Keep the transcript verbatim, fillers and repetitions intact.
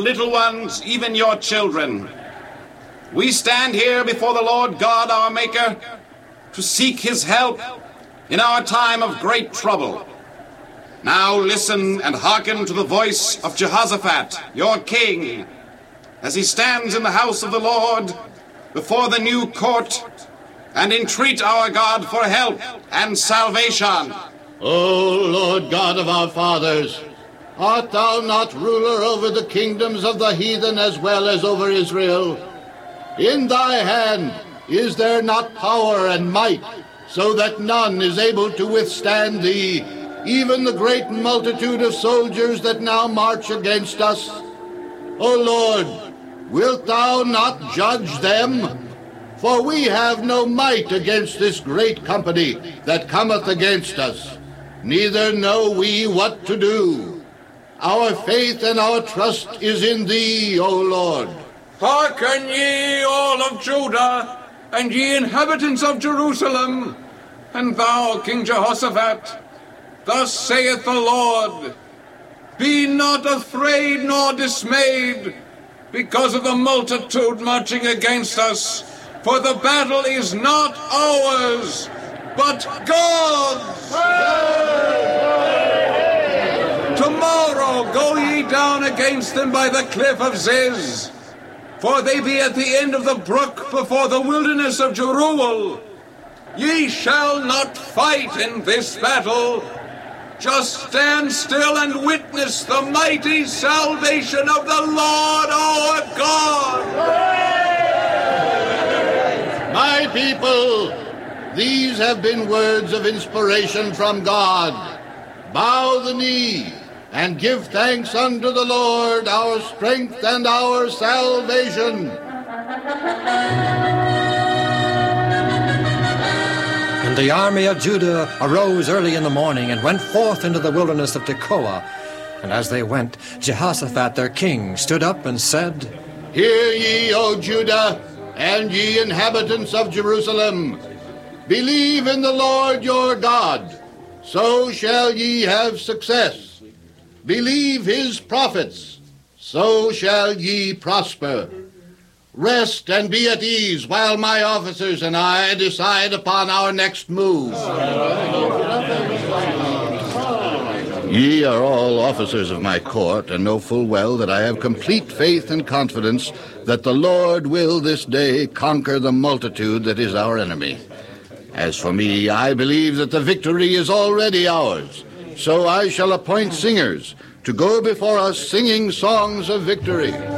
little ones, even your children. We stand here before the Lord God, our Maker, to seek his help in our time of great trouble. Now listen and hearken to the voice of Jehoshaphat, your king, as he stands in the house of the Lord before the new court, and entreat our God for help and salvation. O Lord God of our fathers, art thou not ruler over the kingdoms of the heathen as well as over Israel? In thy hand is there not power and might, so that none is able to withstand thee, even the great multitude of soldiers that now march against us? O Lord, wilt thou not judge them? For we have no might against this great company that cometh against us, neither know we what to do. Our faith and our trust is in thee, O Lord. Hearken ye all of Judah, and ye inhabitants of Jerusalem, and thou, King Jehoshaphat. Thus saith the Lord, be not afraid nor dismayed because of the multitude marching against us, for the battle is not ours, but God's. Tomorrow go ye down against them by the cliff of Ziz, for they be at the end of the brook before the wilderness of Jeruel. Ye shall not fight in this battle. Just stand still and witness the mighty salvation of the Lord our God. My people, these have been words of inspiration from God. Bow the knee and give thanks unto the Lord, our strength and our salvation. And the army of Judah arose early in the morning and went forth into the wilderness of Tekoa. And as they went, Jehoshaphat their king stood up and said, Hear ye, O Judah, and ye inhabitants of Jerusalem, believe in the Lord your God, so shall ye have success. Believe his prophets, so shall ye prosper. Rest and be at ease while my officers and I decide upon our next move. Ye are all officers of my court, and know full well that I have complete faith and confidence that the Lord will this day conquer the multitude that is our enemy. As for me, I believe that the victory is already ours, so I shall appoint singers to go before us singing songs of victory.